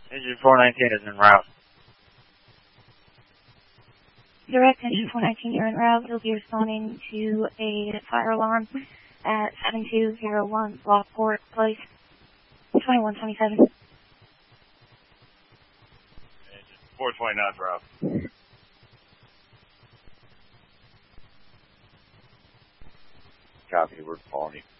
Engine 419 is en route. Direct Engine 419, you're en route. You'll be responding to a fire alarm at 7201 Lockport Place, 2127. Engine 429 is route. Copy, we're calling you.